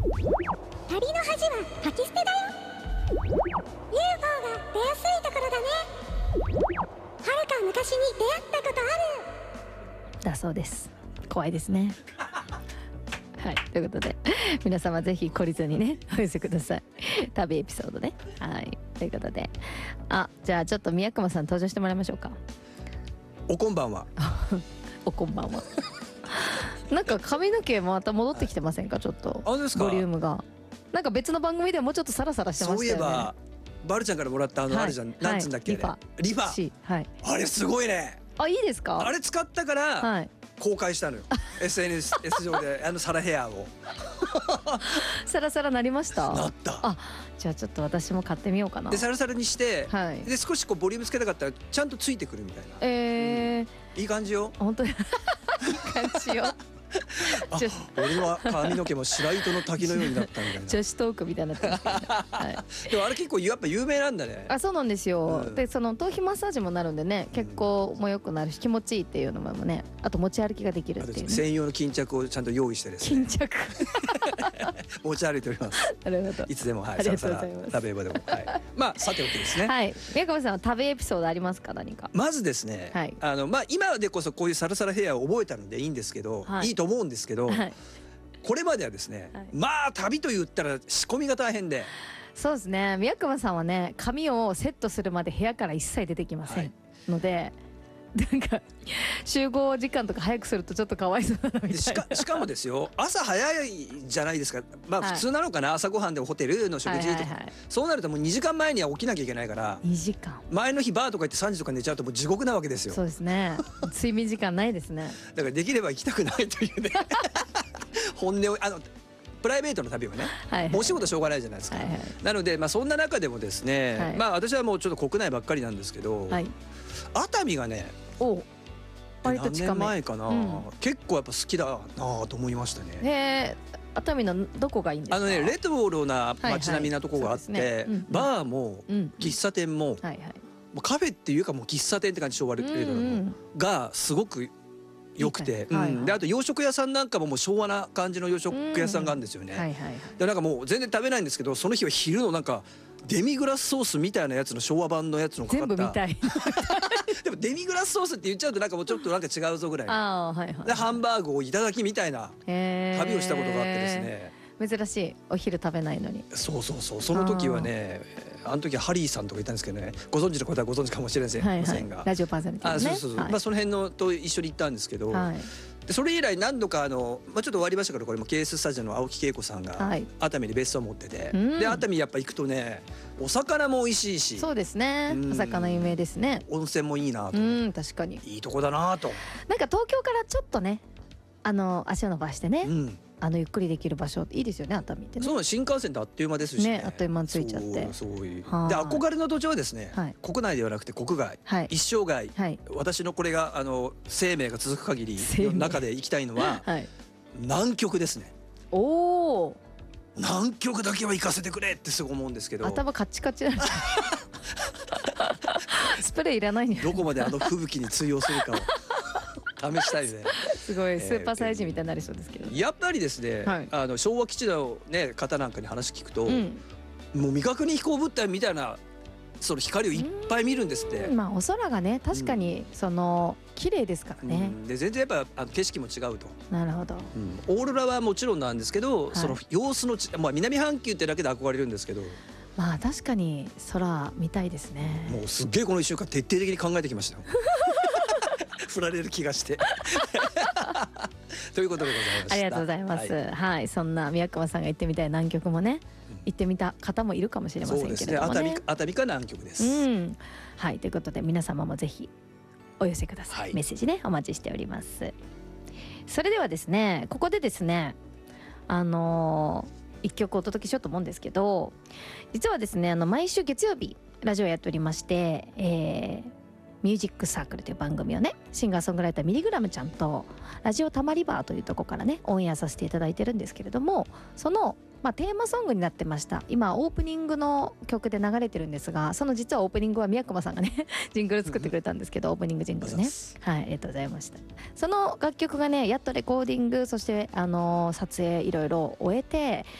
旅の恥は吐き捨てだよ。 UFO が出やすいところだね。はるか昔に出会ったことあるだそうです。怖いですね。はい、ということで皆様ぜひ懲りずにねお寄せください。旅エピソードね。はい、ということで、じゃあちょっと宮熊さん登場してもらいましょうか。 おこんばんは。 おこんばんは。なんか髪の毛また戻ってきてませんか？ちょっとあ、ですか？ ボリュームがなんか別の番組でもうちょっとサラサラしてましたよね。 そういえばバルちゃんからもらったあれじゃん、なんつうんだっけ、 リファリファ、 はい、 あれすごいね。 いいですか？ あれ使ったから、 はい、 公開したのよ。SNS 上でサラヘアをサラサラなりました？ なった。 じゃあちょっと私も買ってみようかな。 でサラサラにして、 はい、 で少しこうボリュームつけたかったらちゃんとついてくるみたいな。いい感じよ。 本当にいい感じよ。 俺は髪の毛も白糸の滝のようになったみたいな。 女子トークみたいになってますけどね。はい、 でもあれ結構やっぱ有名なんだね。 そうなんですよ。でその頭皮マッサージもなるんでね、結構も良くなるし気持ちいいっていうのもね、あと持ち歩きができるっていう、ね、 専用の巾着をちゃんと用意してですね。巾着持ち歩いております。 なるほど。 いつでも、はい、 ありがとうございます。 食べ場でも、はい、まあさておきですね。 はい。宮川さんは食べエピソードありますか？何か。 まずですね、 はい、 今でこそこういうサラサラヘアを覚えたのでいいんですけど、はい、いいと思うんですけど、はい、これまではですね、はい、まあ旅と言ったら仕込みが大変で。 そうですね。宮川さんはね、髪をセットするまで部屋から一切出てきません、はい、ので。なんか集合時間とか早くするとちょっとかわいそうなみたいな。しかもですよ、朝早いじゃないですか。まあ普通なのかな、はい、朝ごはんでホテルの食事とか、そうなるともう2時間前には起きなきゃいけないから、 2時間前の日バーとか行って3時とか寝ちゃうともう地獄なわけですよ。 そうですね。睡眠時間ないですね。 だからできれば行きたくないというね本音をプライベートの旅はね、はいはい、お仕事しょうがないじゃないですか、はいはい、なので、そんな中でもですね、はい、私はもうちょっと国内ばっかりなんですけど、はい、熱海がね何年前かな、結構やっぱ好きだなと思いましたね。 熱海のどこがいいんですか？ レトロな街並みなとこがあって、バーも喫茶店も、カフェっていうかもう喫茶店って感じ昭和レトロのがすごく良くて、であと洋食屋さんなんかももう昭和な感じの洋食屋さんがあるんですよね。でなんかもう全然食べないんですけど、その日は昼のなんかデミグラスソースみたいなやつの昭和版のやつのかかった。 全部見たいでもデミグラスソースって言っちゃうとなんかもうちょっとなんか違うぞぐらいの、でハンバーグをいただきみたいな旅をしたことがあってですね。 珍しい。お昼食べないのに。 そうその時はね、あの時はハリーさんとかいたんですけどね、ご存知の方はご存知かもしれませんが、 ラジオパーソナリティね。 そう、その辺のと一緒に行ったんですけど、でそれ以来何度かちょっと終わりましたから、これも KS スタジオの青木恵子さんが熱海に別荘を持ってて、で熱海やっぱ行くとね、お魚も美味しいし。 そうですね、お魚有名ですね。 温泉もいいなと。 確かにいいとこだなと。 なんか東京からちょっとね、足を伸ばしてね、ゆっくりできる場所いいですよね、熱海ってね。そう、 新幹線であっという間ですしね。 あっという間に着いちゃって。 そういうで憧れの土地はですね、国内ではなくて国外、一生涯、私のこれが生命が続く限りの中で行きたいのは南極ですね。南極だけは行かせてくれってすごい思うんですけど。 頭カッチカチスプレーいらないんどこまで吹雪に通用するかを試したいね。 すごいスーパーサイズみたいになりそうですけど、 やっぱりですね、昭和基地の方なんかに話聞くと、もう未確認飛行物体みたいなその光をいっぱい見るんですって。 お空がね、確かに綺麗ですからね。 で全然やっぱ景色も違うと。 なるほど。 オーロラはもちろんなんですけど、その様子の南半球ってだけで憧れるんですけど、 確かに空見たいですね。 もうすっげえこの1週間徹底的に考えてきましたよ。振られる気がしてということでございました。 ありがとうございます。はい、そんな宮川さんが行ってみたい南極もね、行ってみた方もいるかもしれませんけれどもね。 そうですね、熱海か南極です。 はい、ということで皆様もぜひお寄せください。メッセージね、お待ちしております。それではですね、ここでですね、一曲お届けしようと思うんですけど、実はですね、毎週月曜日ラジオやっておりまして、ミュージックサークルという番組をね、シンガーソングライターミリグラムちゃんとラジオたまりバーというところからねオンエアさせていただいてるんですけれども、そのテーマソングになってました。今オープニングの曲で流れてるんですが、その実はオープニングは宮熊さんがねジングル作ってくれたんですけど、オープニングジングルね、はい、ありがとうございました。その楽曲がね、やっとレコーディング、そして撮影いろいろ終えて、